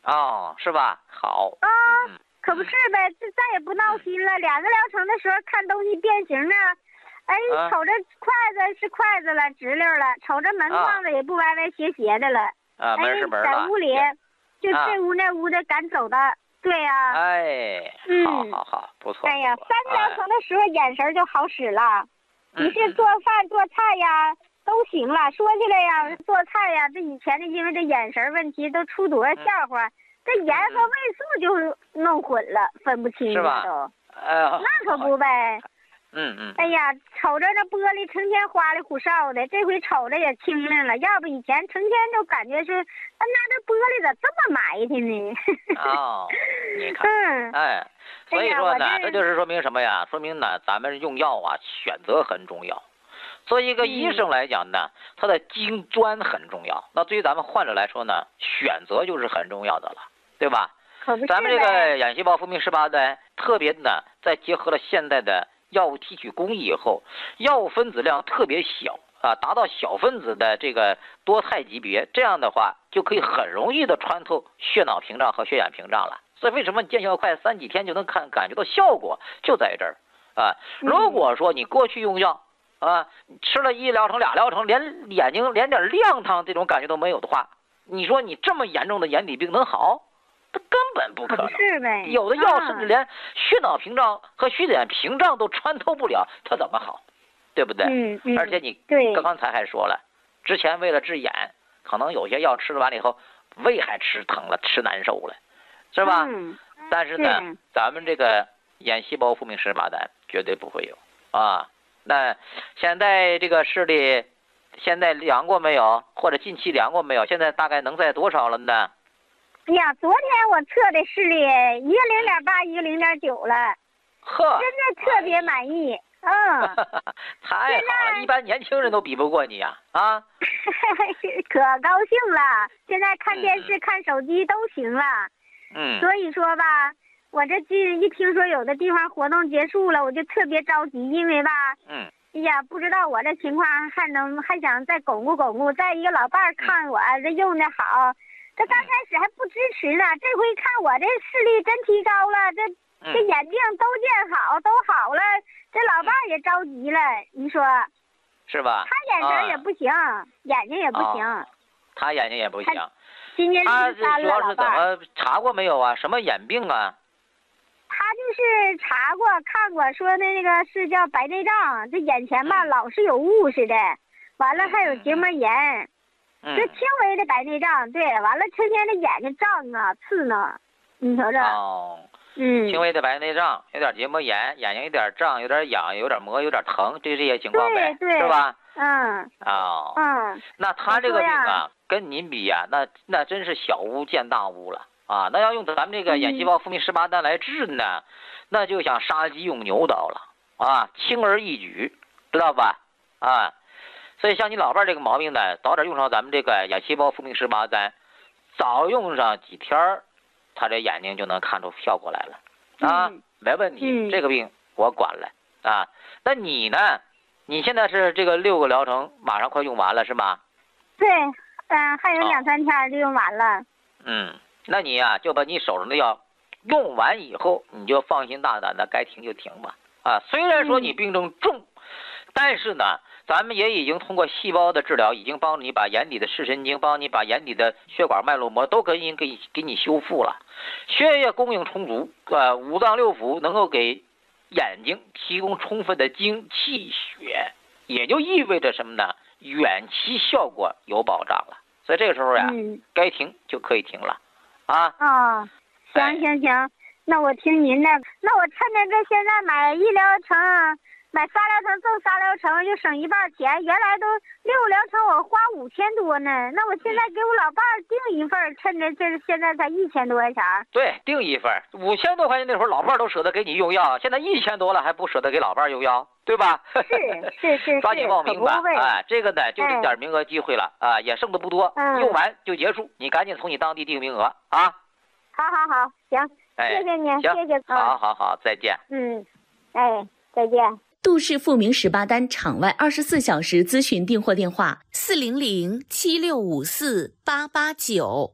哦，是吧？好。 啊，可不是呗，这再也不闹心了。2个疗程的时候看东西变形了，哎，瞅着筷子是筷子了，直溜了，瞅着门框子也不歪歪斜斜的了。 啊，门是门了。 在屋里，就这屋那屋的敢走的。对呀。 哎，好，不错。 哎呀，3个疗程的时候眼神就好使了。你是做饭做菜呀，都行了。说起来呀，做菜呀，这以前的因为这眼神问题都出多少笑话，这盐和味素就弄混了，分不清了都。那可不呗。哎呀，瞅着那玻璃成天花里胡哨的，这回瞅着也清亮了。要不以前成天就感觉是，那这玻璃咋这么埋汰呢？ 你看，所以说呢，这就是说明什么呀？说明呢，咱们用药啊，选择很重要。作为一个医生来讲呢，他的精专很重要。那对于咱们患者来说呢，选择就是很重要的了，对吧？咱们这个眼细胞复明18单，特别呢，在结合了现代的药物提取工艺以后，药物分子量特别小啊，达到小分子的这个多肽级别，这样的话就可以很容易的穿透血脑屏障和血眼屏障了。所以为什么见效快，3几天就能感觉到效果，就在这儿啊。如果说你过去用药啊，吃了1疗程2疗程，连眼睛连点亮堂这种感觉都没有的话，你说你这么严重的眼底病能好？它根本不可能。 是呗。 有的药甚至连血脑屏障和血眼屏障都穿透不了，它怎么好？对不对？而且你刚才还说了，之前为了治眼，可能有些药吃完了以后，胃还吃疼了，吃难受了，是吧？但是呢，咱们这个眼细胞复明18单绝对不会有啊。那现在这个视力，现在量过没有？或者近期量过没有？现在大概能在多少了呢？ 哎呀，昨天我测的视力，一个0.8，一个0.9了， 呵， 真的特别满意。 太好了，一般年轻人都比不过你呀！ 可高兴了，现在看电视、看手机都行了。所以说吧，我这一听说有的地方活动结束了，我就特别着急，因为吧，哎呀，不知道我这情况还想再巩固巩固。再一个，老伴儿看我这用的好。这刚开始还不支持呢，这回看我这视力真提高了，这眼病都见好，都好了，这老伴儿也着急了，你说是吧？ 他眼神也不行，眼睛也不行。 他眼睛也不行。 今年他 63了， 主要是怎么查过没有啊？什么眼病啊？ 他就是查过看过，说的那个是叫白内障，这眼前吧老是有雾似的，完了还有结膜炎。这轻微的白内障，对，完了成天的眼睛胀啊、刺呢，你瞅瞅。 轻微的白内障，有点结膜炎，眼睛有点胀，有点痒，有点磨，有点疼，这些情况呗，是吧？那他这个病啊，跟您比呀，那真是小巫见大巫了啊！那要用咱们这个眼细胞复明18单来治呢，那就像杀鸡用牛刀了啊，轻而易举，知道吧？啊。所以像你老伴这个毛病呢，早点用上咱们这个眼细胞复明18单，早用上几天，他这眼睛就能看出效果来了啊，没问题。这个病我管了啊。那你呢？你现在是这个6个疗程马上快用完了是吗？ 对，还有2、3天就用完了。 那你呀，就把你手上的药用完以后，你就放心大胆的该停就停吧。啊，虽然说你病症重，但是呢。咱们也已经通过细胞的治疗，已经帮你把眼底的视神经，帮你把眼底的血管脉络膜都给你修复了，血液供应充足，五脏六腑能够给眼睛提供充分的精气血，也就意味着什么呢？远期效果有保障了。所以这个时候呀，该停就可以停了，啊。 行，那我听您的，那我趁着这现在买1疗程。买3疗程赠3疗程，就省一半钱。原来都6疗程我花5000多呢，那我现在给我老伴儿订一份，趁着这现在才1000多块钱。 对，订一份，5000多块钱那会儿老伴儿都舍得给你用药，现在1000多了还不舍得给老伴儿用药，对吧？ 是， 抓紧报名吧！这个呢就这点名额机会了啊，也剩的不多，用完就结束，你赶紧从你当地订名额啊！ 好，行，谢谢您，谢谢。 好，再见。 再见。 杜氏复明18单场外24小时咨询订货电话：400-7654-889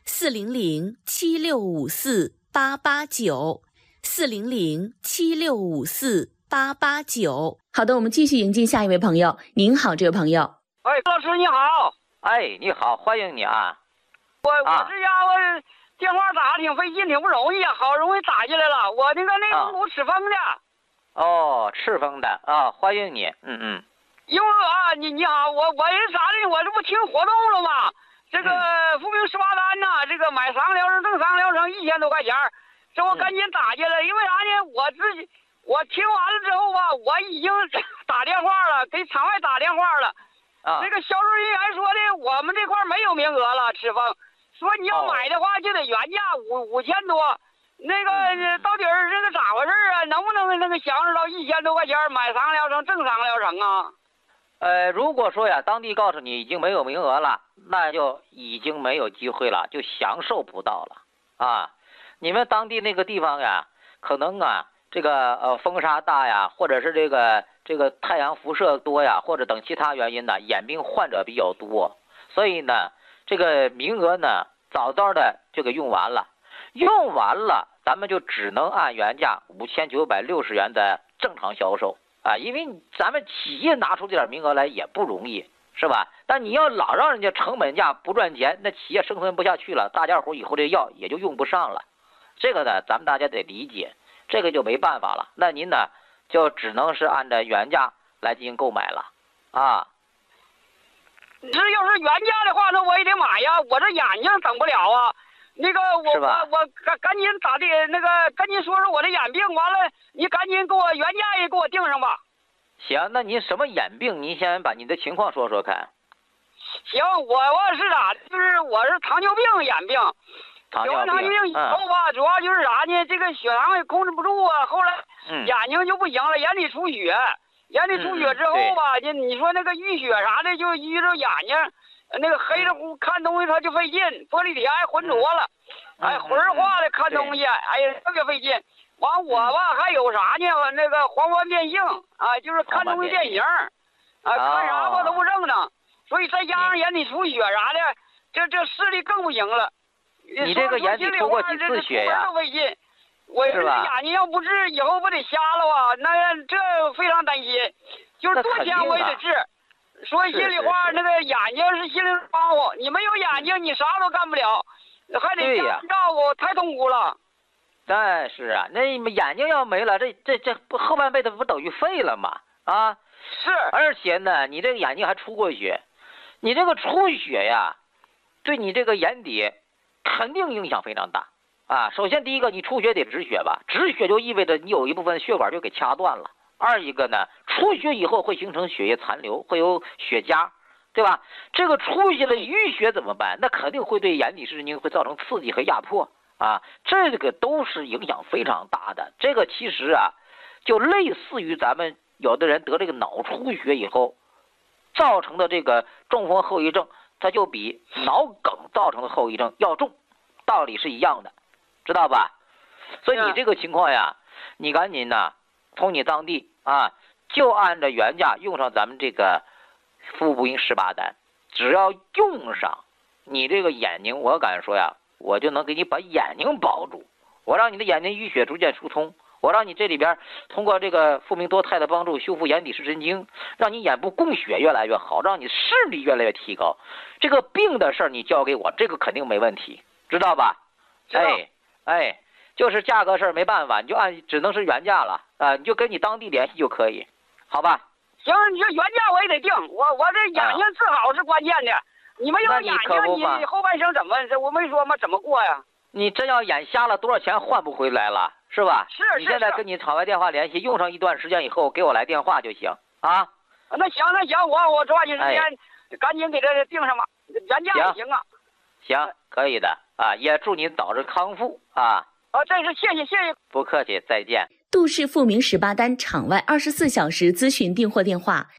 400-7654-889，400-7654-889。好的，我们继续迎接下一位朋友。您好，这位朋友。 哎，老师你好。 哎，你好，欢迎你啊。 我这家伙电话打挺费劲，挺不容易啊，好容易打进来了。我那个屋赤峰的。 哦，赤峰的啊，欢迎你。 因为啊，你好，我是啥的，我这不听活动了吗？这个富民18单呐，这个买3个疗程挣3个疗程1000多块钱，这我赶紧打进来，因为啥呢？我听完了之后吧，我已经打电话了，给场外打电话了。那个销售人员说的，我们这块没有名额了，赤峰说你要买的话就得原价5000多。那个到底是这个咋回事啊？能不能那个享受到1000多块钱买3个疗程挣3个疗程啊？ 如果说呀，当地告诉你已经没有名额了，那就已经没有机会了，就享受不到了啊！你们当地那个地方呀，可能啊，这个风沙大呀，或者是这个太阳辐射多呀，或者等其他原因呢，眼病患者比较多，所以呢，这个名额呢，早早的就给用完了，用完了，咱们就只能按原价5960元的正常销售。因为咱们企业拿出这点名额来也不容易，是吧？但你要老让人家成本价不赚钱，那企业生存不下去了，大家伙以后这药也就用不上了。这个呢，咱们大家得理解，这个就没办法了。那您呢，就只能是按照原价来进行购买了啊。 这要是原价的话，那我也得买呀，我这眼睛等不了啊。那个我赶紧咋的？那个赶紧说说我的眼病，完了你赶紧给我原价也给我定上吧。 行，那您什么眼病？您先把你的情况说说看。 行，我是咋的？就是我是糖尿病眼病。有完糖尿病以后吧，主要就是啥呢？这个血糖也控制不住啊。后来眼睛就不行了，眼里出血。眼里出血之后吧，你说那个淤血啥的，就淤着眼睛。那个黑着乎看东西他就费劲，玻璃体还浑浊了，浑化的看东西，哎呀特别费劲。完我吧还有啥呢？那个黄斑变性啊，就是看东西变形，看啥吧都不正当，所以再加上眼底出血啥的，这视力更不行了。 你这个眼底出过几次血呀？ 都费劲，我这眼睛要不治，以后不得瞎了啊？那这非常担心，就是多钱我也得治。说心里话，那个眼睛是心灵窗户，你没有眼睛，你啥都干不了，还得家人照顾，太痛苦了。 但是啊，那眼睛要没了，这后半辈子不等于废了吗？啊， 是。 而且呢，你这个眼睛还出过血，你这个出血呀，对你这个眼底肯定影响非常大啊。首先第一个，你出血得止血吧，止血就意味着你有一部分血管就给掐断了。二一个呢，出血以后会形成血液残留，会有血痂，对吧？这个出血的淤血怎么办？那肯定会对眼底神经会造成刺激和压迫啊，这个都是影响非常大的。这个其实啊，就类似于咱们有的人得这个脑出血以后造成的这个中风后遗症，它就比脑梗造成的后遗症要重，道理是一样的，知道吧？所以你这个情况呀，你赶紧呢。从你当地啊，就按照原价用上咱们这个富不营18单，只要用上，你这个眼睛，我敢说呀，我就能给你把眼睛保住，我让你的眼睛淤血逐渐疏通，我让你这里边通过这个富明多肽的帮助修复眼底视神经，让你眼部供血越来越好，让你视力越来越提高。这个病的事儿你交给我，这个肯定没问题，知道吧？哎。就是价格事儿没办法，你就只能是原价了啊，你就跟你当地联系就可以，好吧？ 行，你这原价我也得定，我这眼睛治好是关键的，你没有眼睛，你后半生怎么？我没说吗？怎么过呀？ 你真要眼瞎了，多少钱换不回来了，是吧？ 是。 你现在跟你场外电话联系，用上一段时间以后给我来电话就行啊。 那行，我抓紧时间，赶紧给这定上吧，原价也行啊。 行，可以的啊，也祝你早日康复啊。 这是谢谢， 不客气，再见。 杜氏富明18单场外24小时咨询订货电话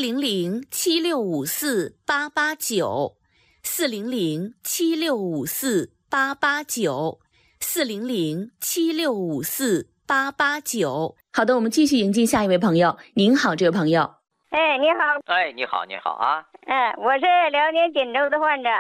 400-7654-889，400-7654-889。好的，我们继续迎接下一位朋友。您好，这位朋友。 哎，你好。 哎，你好啊。 我是辽宁锦州的患者。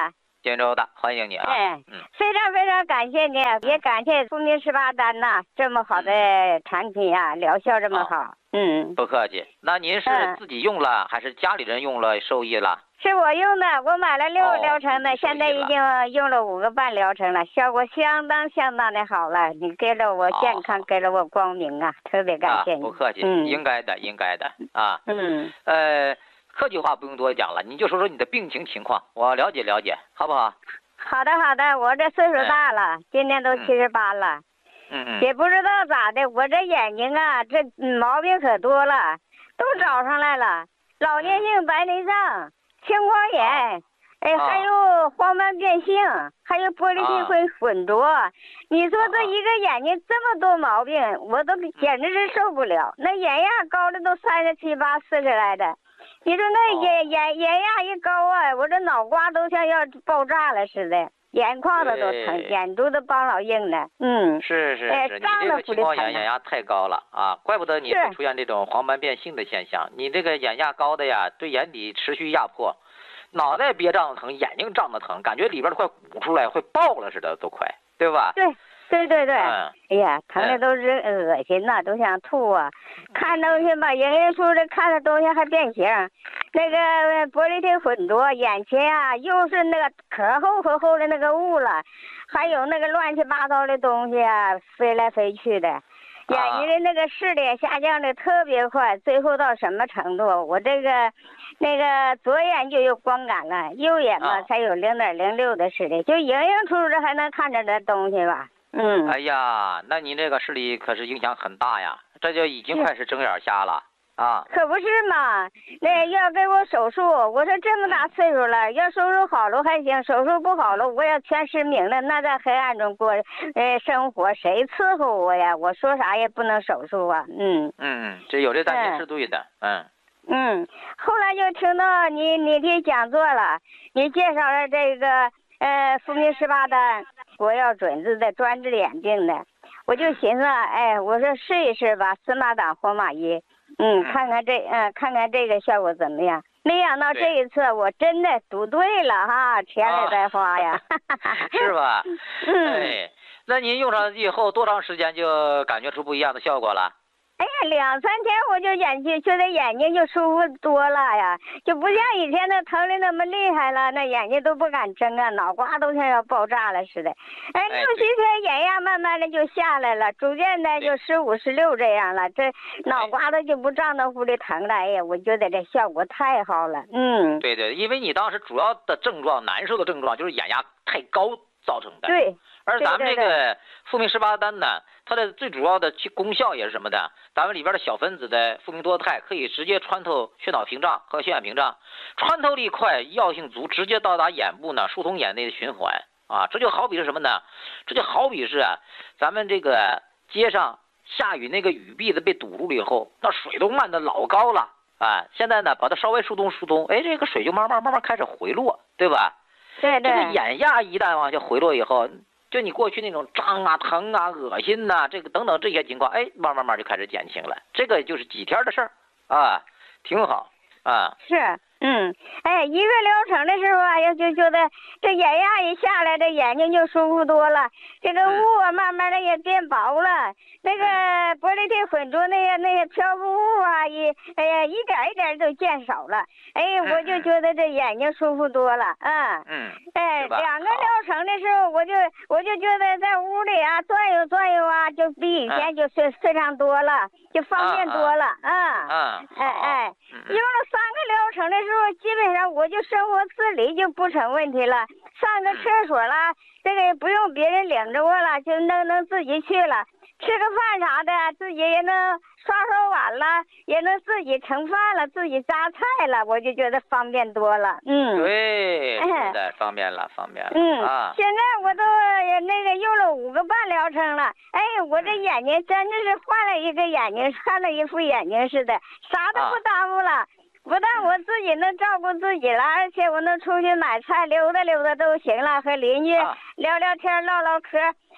荆州的，欢迎你啊。 非常非常感谢你，也感谢富民18丹呐，这么好的产品啊，疗效这么好。 不客气。那您是自己用了，还是家里人用了受益了？ 是我用的，我买了6疗程的，现在已经用了5个半疗程了，效果相当的好了。你给了我健康，给了我光明啊，特别感谢你。 不客气，应该的啊。客气话不用多讲了，你就说说你的病情情况，我了解了解，好不好？ 好的，我这岁数大了，今年都78了。也不知道咋的，我这眼睛啊，这毛病可多了，都找上来了。老年性白内障、青光眼，还有黄斑变性，还有玻璃体会混浊。你说这一个眼睛这么多毛病，我都简直是受不了。那眼压高的都37、8、40来的。你说那眼压一高啊，我这脑瓜都像要爆炸了似的。眼眶子都疼，眼珠子帮老硬的。 是，你这个青光眼眼压太高了啊，怪不得你会出现这种黄斑变性的现象。你这个眼压高的呀，对眼底持续压迫，脑袋憋胀的疼，眼睛胀的疼，感觉里边都快鼓出来，会爆了似的，都快，对吧？ 对。哎呀，疼的都是恶心呐，都想吐啊！看东西吧，人说的看的东西还变形，那个玻璃体混浊，眼前啊又是那个可厚的那个雾了，还有那个乱七八糟的东西啊飞来飞去的，眼睛的那个视力下降的特别快，最后到什么程度？我这个左眼就有光感了，右眼嘛才有0.06的视力，就影出着还能看着这东西吧。 哎呀，那你这个视力可是影响很大呀，这就已经快是睁眼瞎了啊！ 可不是嘛，那要给我手术，我说这么大岁数了，要手术好了还行，手术不好了，我要全失明了，那在黑暗中过生活，谁伺候我呀？我说啥也不能手术啊。 这有这担心是对的。 后来就听到你的讲座了，你介绍了这个富民18丹。国药准字的专治眼病的，我就寻思，我说试一试吧，司马党活马医，看看这个效果怎么样。没想到这一次我真的赌对了哈，钱也白花呀。 是吧？那您用上以后多长时间就感觉出不一样的效果了？ 哎呀，2、3天我就觉得眼睛就舒服多了呀，就不像以前那疼的那么厉害了，那眼睛都不敢睁啊，脑瓜都像要爆炸了似的。6、7天眼压慢慢的就下来了，逐渐的就15、16这样了，这脑瓜子就不胀得乎的疼了。哎呀，我觉得这效果太好了。 对，因为你当时主要的症状，难受的症状就是眼压太高造成的。 对。 而咱们这个富民18丹呢，它的最主要的功效也是什么的？咱们里边的小分子的富民多肽可以直接穿透血脑屏障和血眼屏障，穿透力快，药性足，直接到达眼部呢，疏通眼内的循环啊。这就好比是什么呢？这就好比是咱们这个街上下雨那个雨篦子被堵住了以后，那水都漫得老高了啊。现在呢，把它稍微疏通，这个水就慢慢开始回落，对吧？ 对。 这个眼压一旦往下回落以后，就你过去那种胀啊、疼啊、恶心呐，这个等等这些情况，慢慢就开始减轻了。这个就是几天的事儿啊，挺好啊。 是，一个疗程的时候啊，就觉得这眼压一下来，这眼睛就舒服多了，这个雾啊慢慢的也变薄了，那个玻璃体混浊那些漂浮物啊，一点都减少了。我就觉得这眼睛舒服多了啊。2个疗程的时候，我就觉得在屋里啊转悠啊，就比以前就非常多了，就方便多了啊。用了3个疗程的时候，基本上我就生活自理就不成问题了，上个厕所啦，这个也不用别人领着我了，就能自己去了。吃个饭啥的，自己也能刷碗了，也能自己盛饭了，自己扎菜了，我就觉得方便多了。 对，是的，方便了。 现在我都用了5个半疗程了，我这眼睛真的是换了一个眼睛，换了一副眼睛似的，啥都不耽误了。不但我自己能照顾自己了，而且我能出去买菜溜达都行了，和邻居聊聊天唠唠嗑，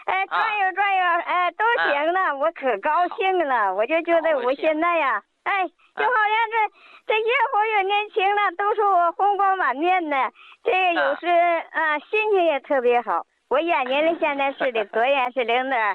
转悠转悠，都行了，我可高兴了，我就觉得我现在呀，就好像这越活越年轻了，都说我红光满面的，这个有时心情也特别好。我眼睛里现在是的，左眼是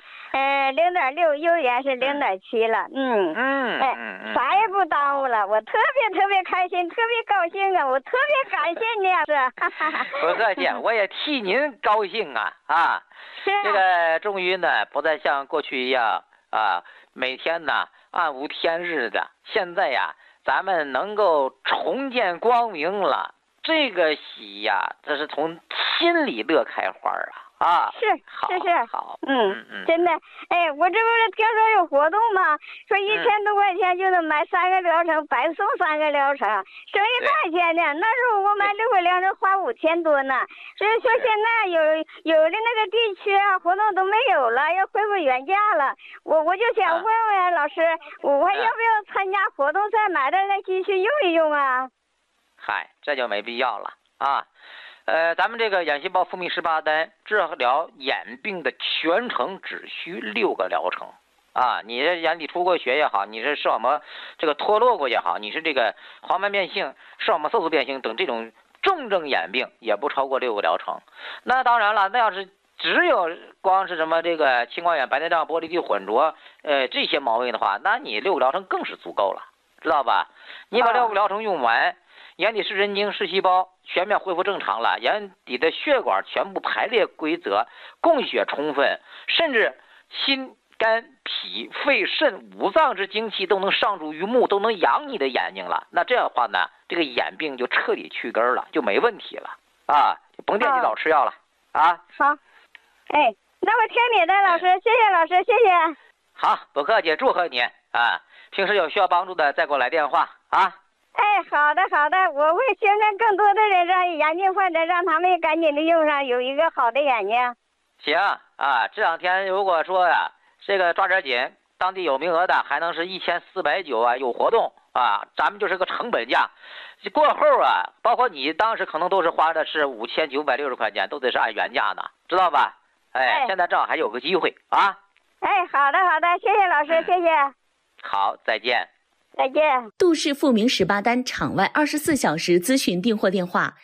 0.6，右眼是0.7了，啥也不耽误了，我特别开心，特别高兴啊，我特别感谢你啊， 不客气，我也替您高兴啊这个终于呢不再像过去一样每天呢暗无天日的，现在呀咱们能够重见光明了，这个喜呀这是从心里乐开花是好， 真的，我这不是听说有活动吗？说1000多块钱就能买3个疗程，白送3个疗程，省1大钱呢。那时候我买6个疗程花5000多呢。所以说现在有的那个地区活动都没有了，要恢复原价了。我就想问问老师，我还要不要参加活动再买点来继续用一用啊？ 嗨，这就没必要了咱们这个眼细胞复明18单治疗眼病的全程只需6个疗程你这眼底出过血也好，你是视网膜这个脱落过也好，你是这个黄斑变性、视网膜色素变性等这种重症眼病也不超过6个疗程。那当然了，那要是只有光是什么这个青光眼、白内障、玻璃体混浊这些毛病的话，那你6个疗程更是足够了，知道吧？你把6个疗程用完，眼底视神经、视细胞全面恢复正常了，眼底的血管全部排列规则，供血充分，甚至心、肝、脾、肺、肾5脏之精气都能上注于目，都能养你的眼睛了。那这样的话呢，这个眼病就彻底去根了，就没问题了就甭惦记老吃药了好，那我听你的，老师，谢谢老师，谢谢。 好，不客气，祝贺你平时有需要帮助的再给我来电话好的，我会宣传更多的人，让眼镜患者让他们赶紧的用上，有一个好的眼睛。 行这2天如果说这个抓点紧，当地有名额的还能是1490有活动咱们就是个成本价。过后包括你当时可能都是花的是5960块钱，都得是按原价的，知道吧？现在正好还有个机会好的，谢谢老师，谢谢。 好，再见。 再见。 杜氏复明18单场外24小时咨询订货电话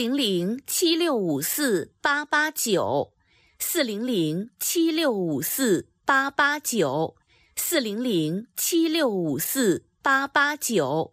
400-7654-889，400-7654-889。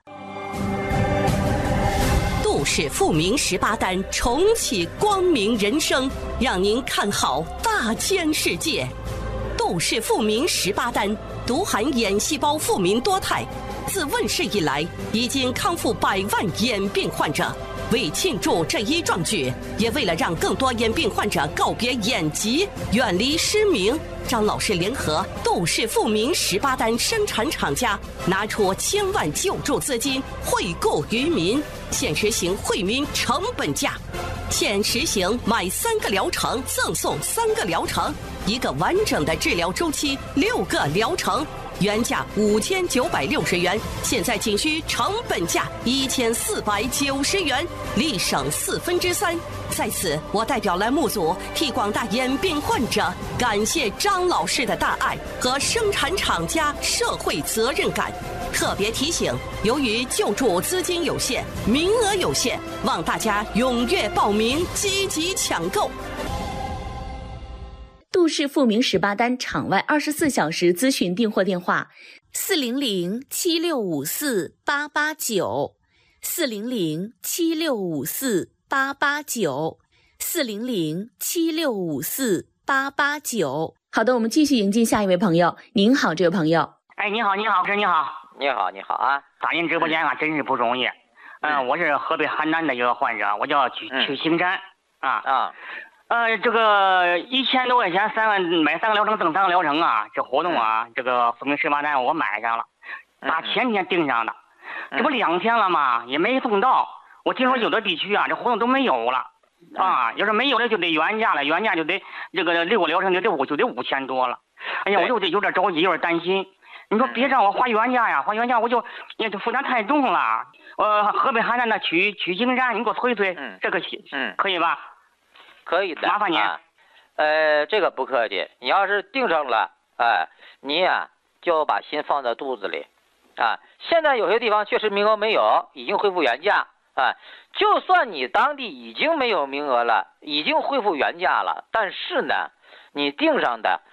杜氏复明18单重启光明人生，让您看好大千世界。杜氏复明18单独含眼细胞复明多肽，自问世以来已经康复100万眼病患者。为庆祝这一壮举，也为了让更多眼病患者告别眼疾，远离失明，张老师联合杜氏复明18单生产厂家，拿出1000万救助资金惠顾于民，现实行惠民成本价。现实行买3个疗程赠送3个疗程，1个完整的治疗周期，6个疗程，原价5960元，现在仅需成本价1490元，立省3/4。在此，我代表栏目组替广大眼病患者感谢张老师的大爱和生产厂家社会责任感。特别提醒，由于救助资金有限，名额有限，望大家踊跃报名，积极抢购。 杜氏复明18单场外24小时咨询订货电话400-7654-889，400-7654-889。好的，我们继续迎接下一位朋友。您好，这位朋友。 你好，老师，你好。 你好打进直播间真是不容易。我是河北邯郸的一个患者，我叫曲兴山这个1000多块钱买3个疗程赠3个疗程这活动这个复明18单我买上了，打前天订上的，这不2天了吗？也没送到。我听说有的地区这活动都没有了要是没有了就得原价了，原价就得这个6个疗程就得5000多了。哎呀，我就有点着急，有点担心。你说别让我花原价花原价我就负担太重了。河北邯郸的曲兴山，你给我催，这个可以吧？ 可以的， 麻烦你。 这个不客气，你要是订上了，你呀就把心放在肚子里，现在有些地方确实名额没有，已经恢复原价，就算你当地已经没有名额了，已经恢复原价了，但是呢，你订上的